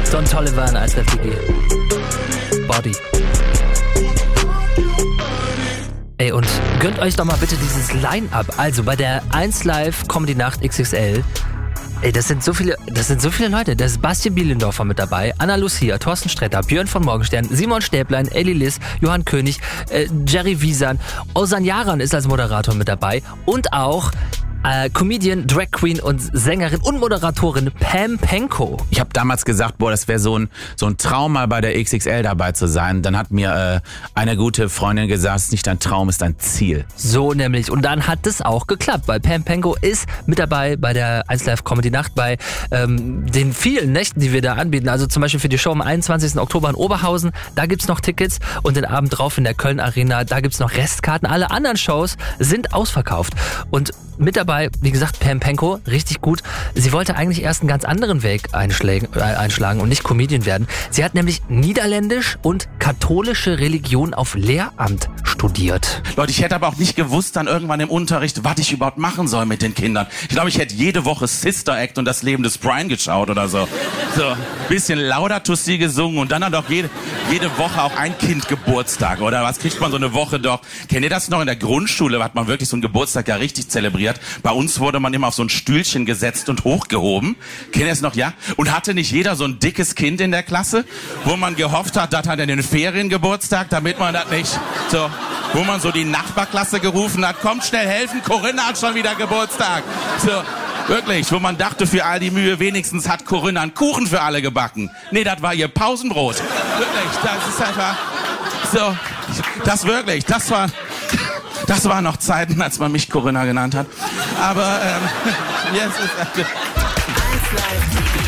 Don Toliver in 1 Live DG. Body. Ey, und gönnt euch doch mal bitte dieses Line-Up. Also bei der 1 Live Comedy Nacht XXL. Ey, das sind so viele Leute. Da ist Bastian Bielendorfer mit dabei, Anna Lucia, Thorsten Sträter, Björn von Morgenstern, Simon Stäblein, Elli Liss, Johann König, Jerry Wiesan, Ozan Yaran ist als Moderator mit dabei und auch Comedian, Drag Queen und Sängerin und Moderatorin Pam Penko. Ich habe damals gesagt, das wäre so ein Traum, mal bei der XXL dabei zu sein. Dann hat mir eine gute Freundin gesagt, es ist nicht dein Traum, es ist dein Ziel. So nämlich. Und dann hat es auch geklappt, weil Pam Penko ist mit dabei bei der 1 Live Comedy Nacht, bei den vielen Nächten, die wir da anbieten. Also zum Beispiel für die Show am 21. Oktober in Oberhausen, da gibt's noch Tickets und den Abend drauf in der Köln Arena, da gibt's noch Restkarten. Alle anderen Shows sind ausverkauft. Und mit dabei, wie gesagt, Pam Penko, richtig gut. Sie wollte eigentlich erst einen ganz anderen Weg einschlagen und nicht Comedian werden. Sie hat nämlich Niederländisch und katholische Religion auf Lehramt studiert. Leute, ich hätte aber auch nicht gewusst dann irgendwann im Unterricht, was ich überhaupt machen soll mit den Kindern. Ich glaube, ich hätte jede Woche Sister Act und das Leben des Brian geschaut oder so. So, bisschen Laudato Si gesungen und dann hat doch jede Woche auch ein Kind Geburtstag, oder? Was kriegt man so eine Woche doch? Kennt ihr das noch? In der Grundschule hat man wirklich so einen Geburtstag ja richtig zelebriert. Bei uns wurde man immer auf so ein Stühlchen gesetzt und hochgehoben. Kennt ihr das noch, ja? Und hatte nicht jeder so ein dickes Kind in der Klasse, wo man gehofft hat, das hat in den Ferien Geburtstag, damit man das nicht so, wo man so die Nachbarklasse gerufen hat, kommt schnell helfen, Corinna hat schon wieder Geburtstag. So, wirklich, wo man dachte, für all die Mühe, wenigstens hat Corinna einen Kuchen für alle gebacken. Nee, das war ihr Pausenbrot. Wirklich, das ist einfach so, das waren noch Zeiten, als man mich Corinna genannt hat. Aber jetzt ist